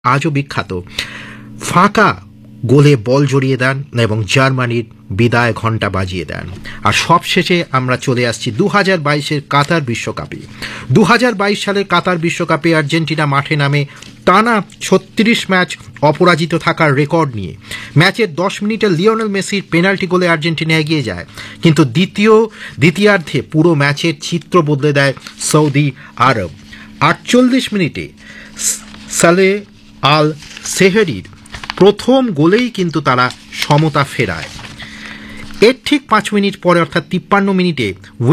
আজও বিখ্যাত, ফাঁকা গোলে বল জড়িয়ে দেন এবং জার্মানির বিদায় ঘণ্টা বাজিয়ে দেন। আর সবশেষে আমরা চলে আসছি 2022-এর কাতার বিশ্বকাপে। 2022 সালের কাতার বিশ্বকাপে আর্জেন্টিনা মাঠে নামে টানা 36 ম্যাচ অপরাজিত থাকার রেকর্ড নিয়ে। ম্যাচের 10 মিনিটে লিওনেল মেসির পেনাল্টি গোলে আর্জেন্টিনা এগিয়ে যায়, কিন্তু দ্বিতীয়ার্ধে পুরো ম্যাচের চিত্র বদলে দেয় সৌদি আরব। 48 মিনিটে সালেহ আল সেহরির প্রথম গোলেই কিন্তু তারা সমতা ফেরায়। এর ঠিক 5 মিনিট পরে অর্থাৎ 53 মিনিটে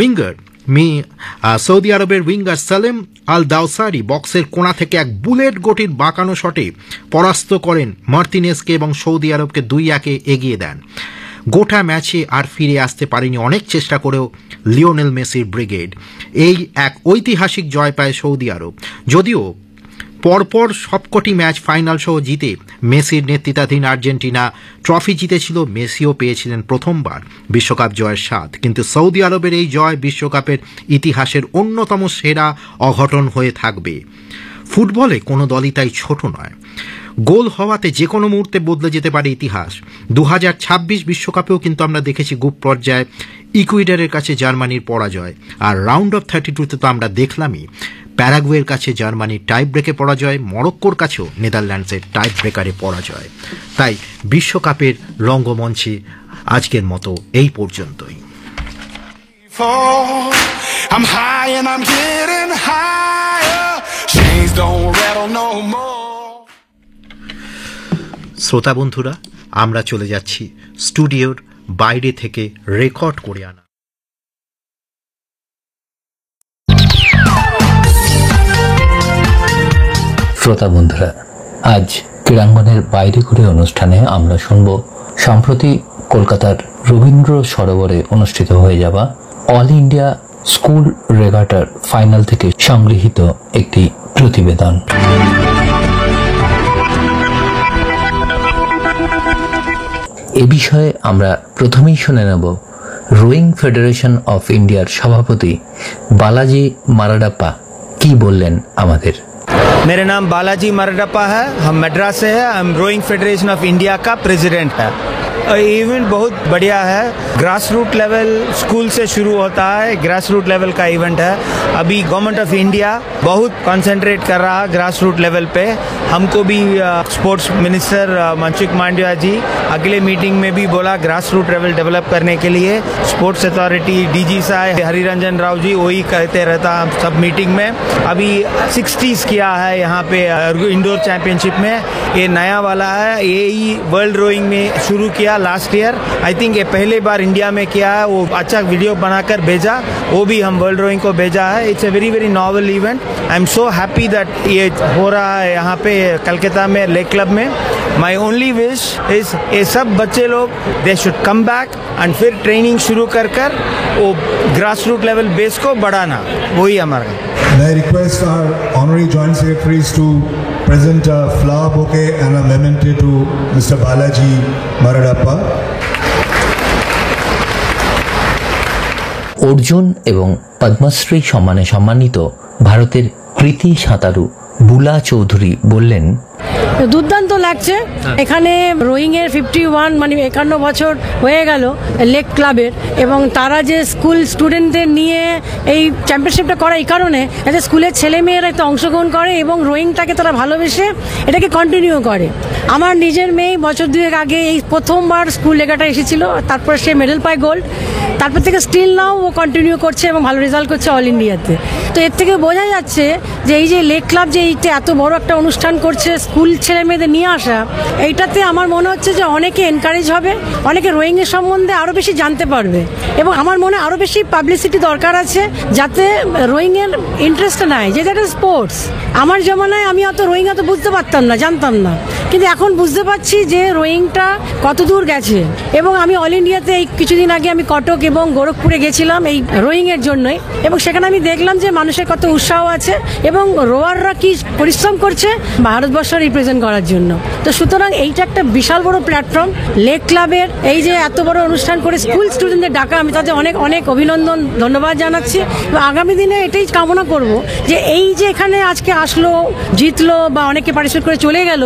সৌদি আরবের উইঙ্গার সালেম আল দাওসারি বক্সের কোণা থেকে এক বুলেট গতির বাঁকানো শটে পরাস্ত করেন মার্তিনেজকে এবং সৌদি আরবকে 2-1 এগিয়ে দেন। গোটা ম্যাচে আর ফিরে আসতে পারেনি অনেক চেষ্টা করেও লিওনেল মেসির ব্রিগেড। এই এক ঐতিহাসিক জয় পায় সৌদি আরব। যদিও পরপর সবকটি ম্যাচ ফাইনাল সহ জিতে মেসির নেতৃত্বাধীন আর্জেন্টিনা ট্রফি জিতেছিল, মেসিও পেয়েছিলেন প্রথমবার বিশ্বকাপ জয়ের স্বাদ। কিন্তু সৌদি আরবের এই জয় বিশ্বকাপের ইতিহাসের অন্যতম সেরা অঘটন হয়ে থাকবে। ফুটবলে কোনো দলই তাই ছোট নয়, গোল হওয়াতে যে কোনো মুহূর্তে বদলে যেতে পারে ইতিহাস। 2026 বিশ্বকাপেও কিন্তু আমরা দেখেছি গ্রুপ পর্যায়ে ইকুয়েডরের কাছে জার্মানির পরাজয়, আর রাউন্ড অফ 32-তে তো আমরা দেখলামই প্যারাগুয়ের কাছে জার্মানির টাই ব্রেকে পরাজয়, মরক্কোর কাছেও নেদারল্যান্ডসের টাই ব্রেকারে পরাজয়। তাই বিশ্বকাপের রঙ্গমঞ্চে আজকের মতো এই পর্যন্তই। শ্রোতা বন্ধুরা, আমরা চলে যাচ্ছি স্টুডিওর বাইরে থেকে রেকর্ড করে আনা শ্রোতা বন্ধুরা, আজ ক্রীড়াঙ্গনের বাইরে ঘুরে অনুষ্ঠানে আমরা শুনব সম্প্রতি কলকাতার রবীন্দ্র সরোবরে অনুষ্ঠিত হয়ে যাওয়া অল ইন্ডিয়া স্কুল রেগাটার ফাইনাল থেকে সংগৃহীত একটি প্রতিবেদন। এ বিষয়ে আমরা প্রথমেই শুনে নেব রোয়িং ফেডারেশন অফ ইন্ডিয়ার সভাপতি বালাজি মারাডাপ্পা কি বললেন আমাদের। मेरा नाम बालाजी मरडप्पा है, हम मद्रास से है। हम रोइंग फेडरेशन ऑफ इंडिया का प्रेसिडेंट है। इवेंट बहुत बढ़िया है, ग्रास रूट लेवल स्कूल से शुरू होता है, ग्रास रूट लेवल का इवेंट है। अभी गवर्नमेंट ऑफ इंडिया बहुत कंसंट्रेट कर रहा है ग्रास रूट लेवल पे। हमको भी स्पोर्ट्स मिनिस्टर मनसुख मांडविया जी अगले मीटिंग में भी बोला ग्रास रूट लेवल डेवलप करने के लिए। स्पोर्ट्स अथॉरिटी डीजी साहब हरिरंजन राव जी वही कहते रहता सब मीटिंग में। अभी 60s किया है यहाँ पे इंडोर चैंपियनशिप में, ये नया वाला है, यही वर्ल्ड रोइंग में शुरू किया लास्ट ईयर। आई थिंक ये पहले बार इंडिया में किया है, वो अच्छा वीडियो बनाकर भेजा, वो भी हम वर्ल्ड रोइंग को भेजा है। It's a very very novel event. I am so happy that ये हो रहा है यहाँ पे कलकत्ता में लेक क्लब में। माई ओनली विश इज ये सब बच्चे लोग they should come back and फिर ट्रेनिंग शुरू कर वो ग्रास रूट लेवल बेस को बढ़ाना, वही हमारा। May I request our honorary joint secretaries to present a flower bouquet and a memento to Mr. Balaji Maradappa. Arjun এবং পদ্মশ্রী সম্মানে সম্মানিত ভারতের কৃতি সাঁতারু বুলা চৌধুরী বললেন, দুর্দান্ত লাগছে। এখানে রোয়িং এর 51 মানে 51 বছর হয়ে গেল লেক ক্লাবের, এবং তারা যে স্কুল স্টুডেন্টদের নিয়ে এই চ্যাম্পিয়নশিপটা করে এই কারণে যাতে স্কুলের ছেলে মেয়েরা এতে অংশগ্রহণ করে এবং রোয়িংটাকে তারা ভালোবেসে এটাকে কন্টিনিউ করে। আমার নিজের মেয়ে বছর 2 আগে এই প্রথমবার স্কুল লেগাটা এসেছিল, তারপর সে মেডেল পায় গোল্ড, তারপর থেকে স্টিল নাও ও কন্টিনিউ করছে এবং ভালো রেজাল্ট করছে অল ইন্ডিয়াতে। তো এর থেকে বোঝা যাচ্ছে যে এই যে লেক ক্লাব যে এইটা এত বড় একটা অনুষ্ঠান করছে স্কুল ছেলে মেয়েদের নিয়ে আসা, এইটাতে আমার মনে হচ্ছে যে অনেকে এনকারেজ হবে, অনেকে রোয়িংয়ের সম্বন্ধে আরও বেশি জানতে পারবে, এবং আমার মনে আরও বেশি পাবলিসিটি দরকার আছে যাতে রোয়িংয়ের ইন্টারেস্ট নেয়, যে একটা স্পোর্টস। আমার জমানায় আমি অত রোয়িং অত বুঝতে পারতাম না, জানতাম না, কিন্তু এখন এখন বুঝতে পারছি যে রোয়িংটা কত দূর গেছে। এবং আমি অল ইন্ডিয়াতে এই কিছুদিন আগে আমি কটক এবং গোরখপুরে গেছিলাম এই রোয়িং এর জন্যই, এবং সেখানে আমি দেখলাম যে মানুষের কত উৎসাহ আছে এবং রোয়াররা কি পরিশ্রম করছে ভারতবর্ষ রিপ্রেজেন্ট করার জন্য। তো সুতরাং এইটা একটা বিশাল বড় প্ল্যাটফর্ম। লেক ক্লাবের এই যে এত বড় অনুষ্ঠান করে স্কুল স্টুডেন্টদের ডাকা, আমি তাদের অনেক অনেক অভিনন্দন ধন্যবাদ জানাচ্ছি। আগামী দিনে এটাই কামনা করব যে এই যে এখানে আজকে আসলো, জিতলো বা অনেকে পার্টিসিপেট করে চলে গেল,